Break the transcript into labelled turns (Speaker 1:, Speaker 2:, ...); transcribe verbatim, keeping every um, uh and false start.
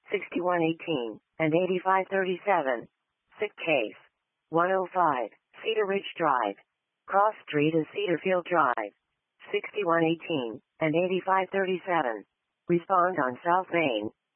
Speaker 1: sixty-one eighteen, and eighty-five thirty-seven. Sick case. one oh five, Cedar Ridge Drive. Cross Street and Cedarfield Drive. sixty-one eighteen, and eighty-five thirty-seven. Respond on South Main.